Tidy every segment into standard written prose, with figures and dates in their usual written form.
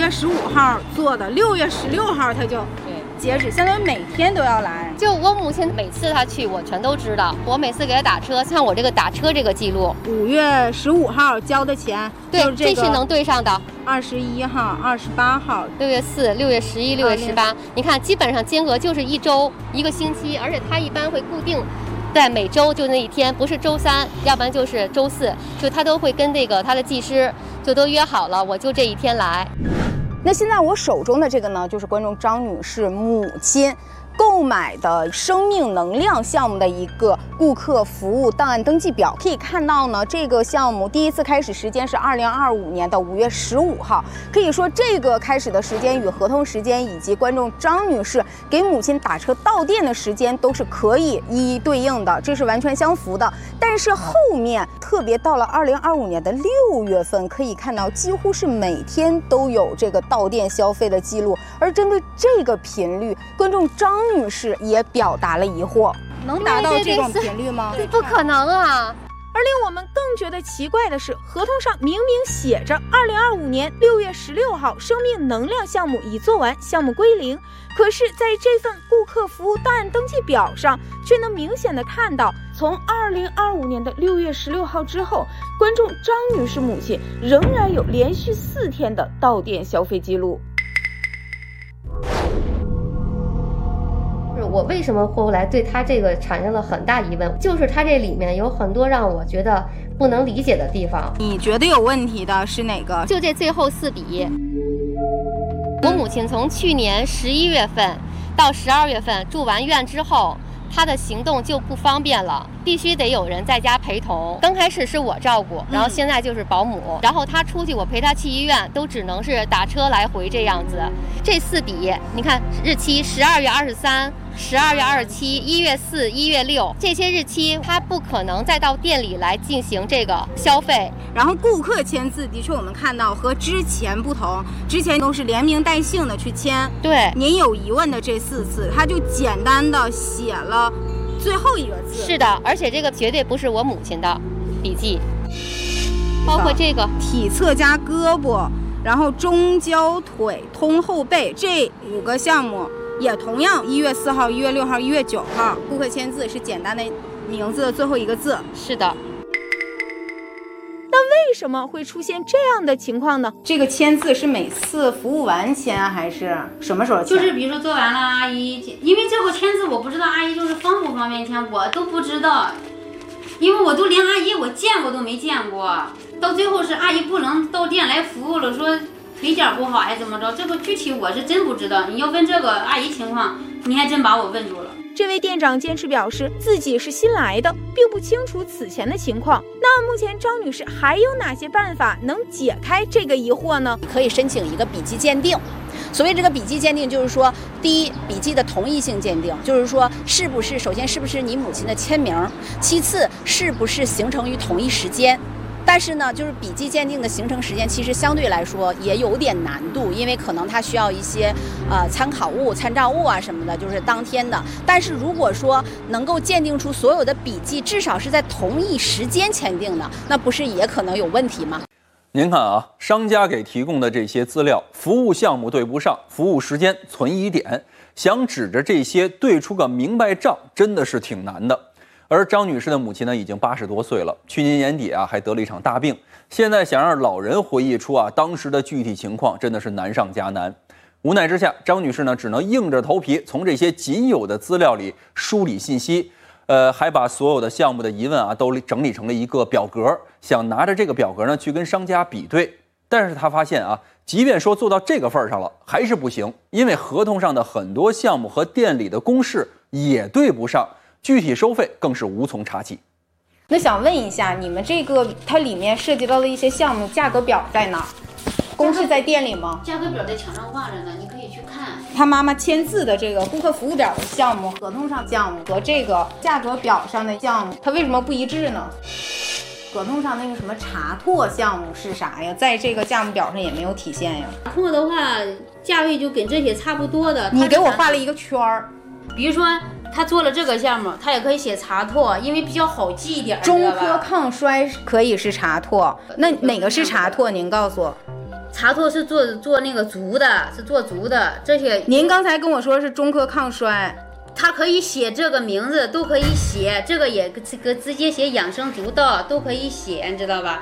15号做的，6月16号他就截止，相当于每天都要来。 就我母亲每次她去，我全都知道。我每次给她打车，像我这个打车这个记录 ，5月15号交的钱， 对，这是能对上的。 21号、28号、 6月4、6月11、6月18，你看基本上间隔就是1周、1个星期，而且它一般会固定在每周就那一天，不是周3，要不然就是周4，就他都会跟那个他的技师就都约好了，我就这一天来。 那现在我手中的这个呢，就是观众张女士母亲购买的生命能量项目的一个顾客服务档案登记表。可以看到呢，这个项目第一次开始时间是2025年的5月15号，可以说这个开始的时间与合同时间以及观众张女士给母亲打车到店的时间都是可以一一对应的，这是完全相符的。但是后面特别到了2025年的6月份，可以看到几乎是每天都有这个到店消费的记录。而针对这个频率，观众张女士也表达了疑惑，能达到这种频率吗？ 不可能啊！ 而令我们更觉得奇怪的是，合同上明明写着2025年6月16号生命能量项目已做完，项目归零，可是在这份顾客服务档案登记表上却能明显的看到，从2025年的6月16号之后，观众张女士母亲仍然有连续4天的到店消费记录。 我为什么后来对他这个产生了很大疑问，就是他这里面有很多让我觉得不能理解的地方。 你觉得有问题的是哪个？ 就这最后4笔，我母亲从去年11月份到12月份住完院之后，她的行动就不方便了，必须得有人在家陪同。刚开始是我照顾，然后现在就是保姆，然后她出去我陪她去医院，都只能是打车来回这样子。这4笔你看日期12月23、12月27、1月4、1月6，这些日期他不可能再到店里来进行这个消费。 然后顾客签字的确我们看到和之前不同，之前都是连名带姓的去签。 对， 您有疑问的这4次，他就简单的写了最后一个字。 是的，而且这个绝对不是我母亲的笔记，包括这个体侧加胳膊，然后中焦腿、通后背这5个项目。也同样1月4号、1月6号、1月9号，顾客签字是简单的名字的最后一个字。 是的。 那为什么会出现这样的情况呢？这个签字是每次服务完签还是什么时候签？ 就是比如说做完了阿姨，因为这个签字我不知道阿姨就是方不方便签，我都不知道，因为我都连阿姨我见过都没见过，到最后是阿姨不能到店来服务了，说腿脚不好还怎么着，这个具体我是真不知道。你要问这个阿姨情况，你还真把我问住了。 这位店长坚持表示自己是新来的，并不清楚此前的情况。那目前张女士还有哪些办法能解开这个疑惑呢？ 可以申请一个笔记鉴定。所谓这个笔记鉴定，就是说，第一，笔记的同意性鉴定，就是说，首先是不是你母亲的签名，其次是不是形成于同一时间。但是呢，就是笔记鉴定的形成时间其实相对来说也有点难度，因为可能它需要一些参考物、参照物啊什么的，就是当天的。但是如果说能够鉴定出所有的笔记至少是在同一时间签订的，那不是也可能有问题吗？ 您看啊，商家给提供的这些资料，服务项目对不上，服务时间存疑点，想指着这些对出个明白账，真的是挺难的。而张女士的母亲呢，已经80多岁了，去年年底啊还得了一场大病，现在想让老人回忆出当时的具体情况，真的是难上加难。无奈之下，张女士呢只能硬着头皮从这些仅有的资料里梳理信息，还把所有的项目的疑问都整理成了一个表格，想拿着这个表格呢去跟商家比对。但是她发现即便说做到这个份上了，还是不行，因为合同上的很多项目和店里的公示也对不上。具体收费更是无从查起。 那想问一下，你们这个它里面涉及到的一些项目，价格表在哪？公示在店里吗？ 价格表在墙上挂着呢，你可以去看。 他妈妈签字的这个顾客服务表的项目、合同上项目和这个价格表上的项目，它为什么不一致呢？合同上那个什么茶拓项目是啥呀？在这个价目表上也没有体现呀。 茶拓的话，价位就跟这些差不多的。 你给我画了一个圈儿， 比如说他做了这个项目，他也可以写茶拓，因为比较好记一点。 中科抗衰可以是茶拓，那哪个是茶拓？您告诉我。 茶托是做那个足的，是做足的。这些您刚才跟我说是中科抗衰， 它可以写这个名字都可以写，这个也直接写养生足道都可以写，你知道吧？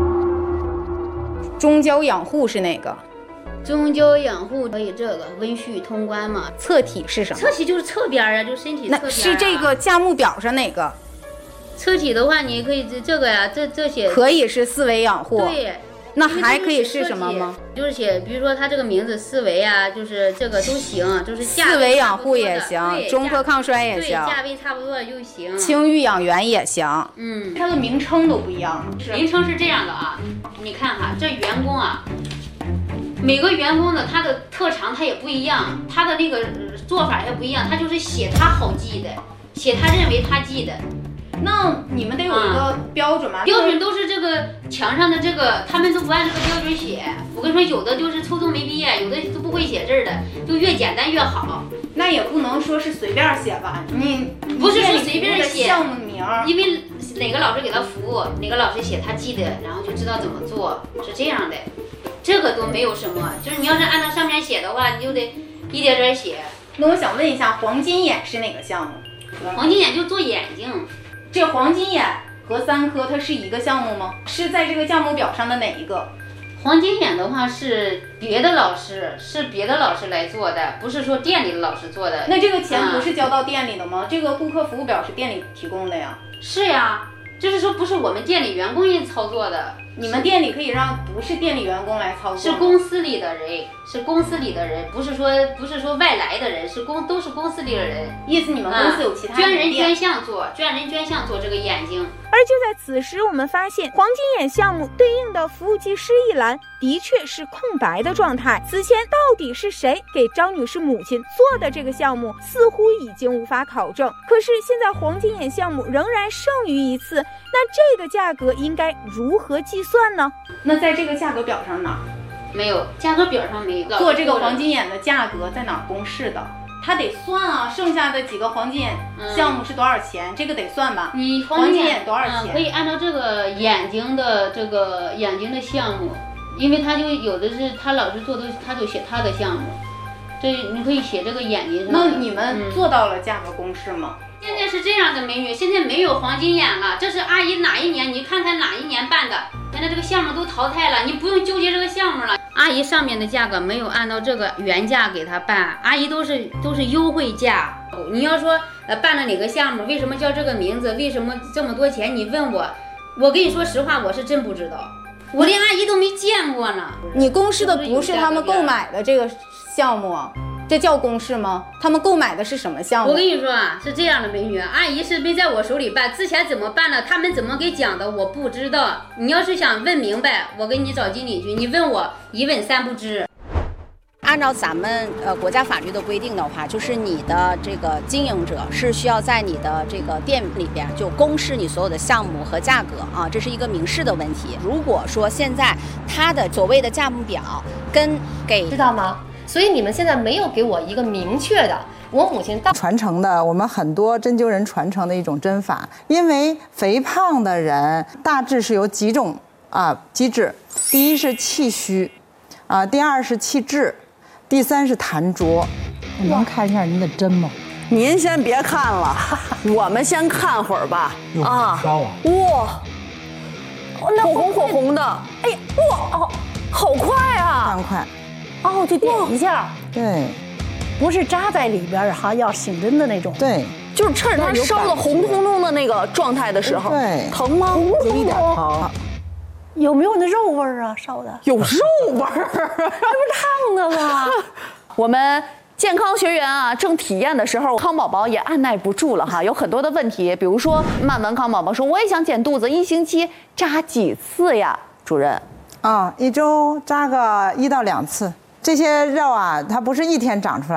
中焦养护是哪个？ 中焦养护可以这个温煦通关嘛。 侧体是什么？ 侧体就是侧边啊，就身体侧边、啊。 那是这个价目表上哪个？ 侧体的话，你可以这个呀，这些可以是四维养护。 对。 那还可以是什么吗？ 就是写，比如说它这个名字四维啊，就是这个都行，就是四维养护也行，中科抗衰也行， 价位差不多就行， 清育养元也行。 它的名称都不一样。名称是这样的啊，你看哈，这员工啊，每个员工的他的特长他也不一样，他的那个做法也不一样，他就是写他好记的，写他认为他记的。 那你们得有一个标准吗？ 标准都是这个墙上的这个，他们都不按这个标准写。我跟你说，有的就是初中没毕业，有的都不会写字的，就越简单越好。 那也不能说是随便写吧？你不是说随便写项目名， 因为哪个老师给他服务，哪个老师写他记得，然后就知道怎么做，是这样的。这个都没有什么，就是你要是按照上面写的话，你就得一点点写。 那我想问一下，黄金眼是哪个项目？ 黄金眼就做眼睛。 这黄金眼和三科它是一个项目吗？是在这个价目表上的哪一个？ 黄金眼的话是别的老师来做的，不是说店里的老师做的。 那这个钱不是交到店里的吗？这个顾客服务表是店里提供的呀。 是呀，就是说不是我们店里员工操作的。 你们店里可以让不是店里员工来操作， 是公司里的人，是公司里的人，不是说外来的人，都是公司里的人。 意思你们公司有其他捐人捐项做这个眼睛。 而就在此时，我们发现黄金眼项目对应的服务技师一栏的确是空白的状态。此前到底是谁给张女士母亲做的这个项目，似乎已经无法考证。可是现在黄金眼项目仍然剩余一次，那这个价格应该如何计算呢？ 那在这个价格表上哪？ 没有，价格表上没有。 做这个黄金眼的价格在哪公示的？他得算啊，剩下的几个黄金眼项目是多少钱？这个得算吧。 你黄金眼多少钱？ 可以按照这个眼睛的项目，因为他就有的是他老师做的，他就写他的项目，这你可以写这个眼睛上。 那你们做到了价格公示吗？ 现在是这样的，美女，现在没有黄金眼了，这是阿姨哪一年？你看看哪一年办的？现在这个项目都淘汰了，你不用纠结这个项目了。阿姨上面的价格没有按照这个原价给他办，阿姨都是优惠价。你要说办了哪个项目，为什么叫这个名字，为什么这么多钱？你问我跟你说实话，我是真不知道，我连阿姨都没见过呢。 你公示的不是他们购买的这个项目，这叫公示吗？他们购买的是什么项目？ 我跟你说啊，是这样的，美女，阿姨是没在我手里办，之前怎么办的，他们怎么给讲的，我不知道。你要是想问明白，我给你找经理去，你问我一问三不知。 按照咱们国家法律的规定的话，就是你的这个经营者是需要在你的这个店里边就公示你所有的项目和价格啊，这是一个明示的问题。如果说现在他的所谓的价目表跟给知道吗？所以你们现在没有给我一个明确的，我母亲到传承的，我们很多针灸人传承的一种针法。因为肥胖的人大致是有几种机制，第一是气虚，第二是气滞，第三是痰浊。 我能看一下您的针吗？ 您先别看了，我们先看会儿吧。 啊， 哇，火红的，哎呀，哇，好快啊！ 非常快。 哦，就点一下。 对， 不是扎在里边哈，要醒针的那种。 对， 就是趁着它烧的红彤彤的那个状态的时候。 对， 疼吗？ 有一点疼。 有没有那肉味儿啊？烧的有肉味儿， 那不烫的吗？ 我们健康学员啊，正体验的时候，康宝宝也按耐不住了哈，有很多的问题，比如说曼文康宝宝说，我也想减肚子，1星期扎几次呀？主任 1周扎个1到2次。这些肉啊，它不是一天长出来的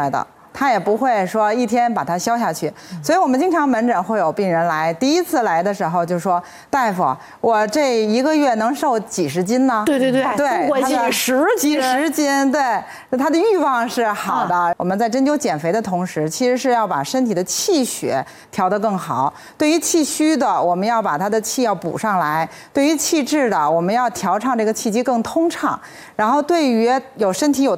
它也不会说一天把它消下去。所以我们经常门诊会有病人来，第一次来的时候就说：“大夫，我这1个月能瘦几十斤呢？” 对， 几十斤，对，他的欲望是好的。我们在针灸减肥的同时，其实是要把身体的气血调得更好。对于气虚的，我们要把他的气要补上来；对于气滞的，我们要调畅这个气机更通畅。然后对于身体有